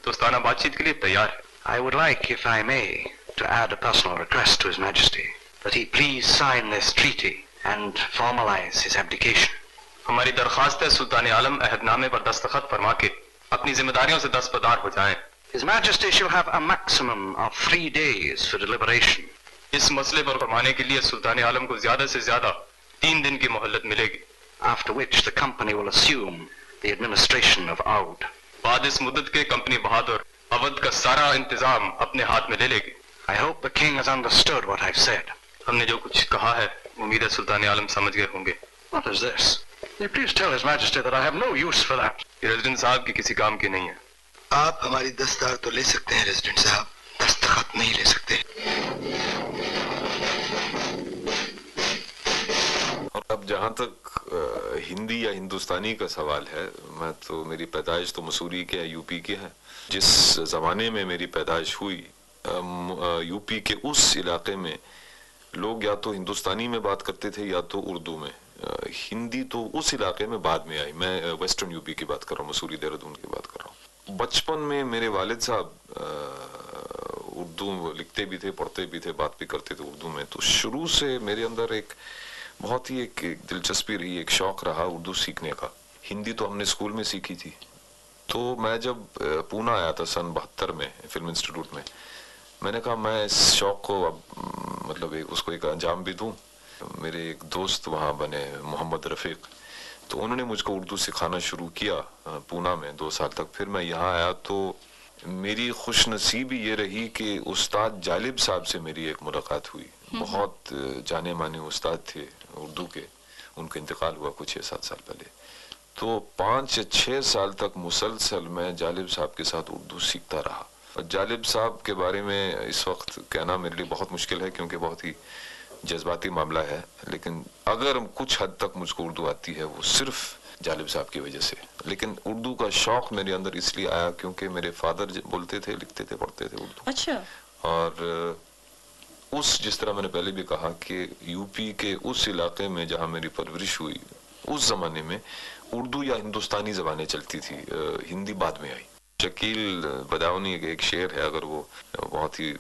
दोस्ताना बातचीत के लिए तैयार है। I would like, if I may, to add a personal request to His Majesty that he please sign this treaty and formalize his abdication. हमारी दरखास्त है सुल्तान आलम अहदनामे पर दस्तखत फरमा के अपनी जिम्मेदारियों से दस्तबरदार हो जाएं। His Majesty shall have a maximum of 3 days for deliberation. इस मसले पर फरमाने के लिए सुल्तान आलम को ज्यादा से ज्यादा 3 दिन की मोहलत मिलेगी। After which the company will assume the administration of Oud. बाद इस मुद्दत के कंपनी बहादुर अवध का सारा इंतजाम अपने हाथ में ले लेगी। I hope the king has understood what I've said. हमने जो कुछ कहा है उम्मीद है सुल्तान आलम समझ गए होंगे। What is this? Will you please tell His Majesty that I have no use for that. ये रेजिडेंट साहब की किसी काम की नहीं है। आप हमारी दस्तखत तो ले सकते हैं रेजिडेंट साहब, दस्तखत नहीं ले सकते। और अब जहाँ तक हिंदी या हिंदुस्तानी का सवाल है, मैं तो मेरी पैदाइश तो मसूरी के या यूपी के है। जिस ज़माने में मेरी पैदाइश हुई यूपी के उस इलाके में लोग या तो हिंदुस्तानी में बात करते थे या तो उर्दू में। हिंदी तो उस इलाके में बाद में आई। मैं वेस्टर्न यूपी की बात कर रहा हूँ, मसूरी देहरादून की बात कर रहा हूँ। बचपन में मेरे वालिद साहब उर्दू लिखते भी थे, पढ़ते भी थे, बात भी करते थे उर्दू में। तो शुरू से मेरे अंदर एक बहुत ही एक दिलचस्पी रही, एक शौक रहा उर्दू सीखने का। हिंदी तो हमने स्कूल में सीखी थी। तो मैं जब पूना आया था सन 72 में फिल्म इंस्टीट्यूट में, मैंने कहा मैं इस शौक को अब मतलब उसको एक अंजाम भी दूं। मेरे एक दोस्त वहाँ बने मोहम्मद रफीक, तो उन्होंने मुझको उर्दू सिखाना शुरू किया पूना में 2 साल तक। फिर मैं यहाँ आया तो मेरी खुशनसीबी ये रही कि उस्ताद जालिब साहब से मेरी एक मुलाकात हुई। बहुत जाने माने उस्ताद थे उर्दू के, उनका इंतकाल हुआ कुछ 6-7 साल पहले। तो 5 या 6 साल तक मुसलसल मैं जालिब साहब के साथ उर्दू सीखता रहा। और जालिब साहब के बारे में इस वक्त कहना मेरे लिए बहुत मुश्किल है क्योंकि बहुत ही जज्बाती मामला है, लेकिन अगर कुछ हद तक मुझको उर्दू आती है वो सिर्फ जालिब साहब की वजह से। लेकिन उर्दू का शौक मेरे अंदर इसलिए आया क्योंकि मेरे फादर बोलते थे, लिखते थे, पढ़ते थे उर्दू। अच्छा। और जिस तरह मैंने पहले भी कहा कि यूपी के उस इलाके में जहाँ मेरी परवरिश हुई, उस जमाने में उर्दू या हिंदुस्तानी जबानें चलती थी, हिंदी बाद में आई। शकील बदाऊनी एक शेर है, अगर वो बहुत ही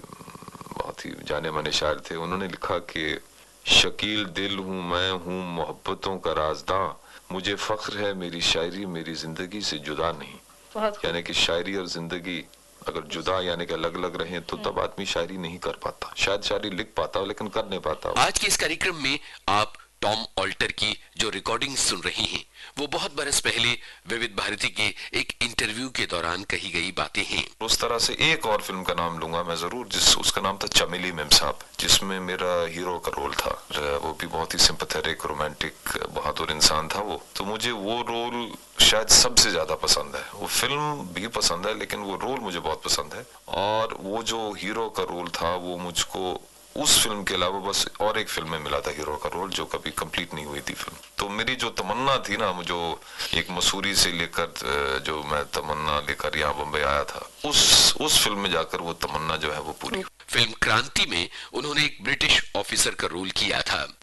जाने माने शायर थे। उन्होंने लिखा कि शकील दिल हूँ मैं हूँ मोहब्बतों का राजदां, मुझे फख्र है मेरी शायरी मेरी जिंदगी से जुदा नहीं। यानी कि शायरी और जिंदगी अगर जुदा यानी कि अलग अलग रहे तो तब आदमी शायरी नहीं कर पाता। शायद शायरी लिख पाता लेकिन कर नहीं पाता। आज के इस कार्यक्रम में आप टॉम ऑल्टर की जो रिकॉर्डिंग सुन रही हैं वो बहुत बरस पहले विविध भारती के एक इंटरव्यू के दौरान कही गई बातें हैं। उस तरह से एक और फिल्म का नाम लूंगा मैं जरूर, उसका नाम था चमेली मेम साहब, जिसमें मेरा हीरो का रोल था। वो भी बहुत ही सिंपैथेटिक रोमांटिक बहादुर इंसान था वो। तो मुझे वो रोल शायद सबसे ज्यादा पसंद है। वो फिल्म भी पसंद है लेकिन वो रोल मुझे बहुत पसंद है। और वो जो हीरो का रोल था वो मुझको उस फिल्म के अलावा बस और एक फिल्म में मिला था हीरो का रोल, जो कभी कंप्लीट नहीं हुई थी फिल्म। तो मेरी जो तमन्ना थी ना, जो एक मसूरी से लेकर जो मैं तमन्ना लेकर यहाँ बम्बई आया था, उस फिल्म में जाकर वो तमन्ना जो है वो पूरी। फिल्म क्रांति में उन्होंने एक ब्रिटिश ऑफिसर का रोल किया था।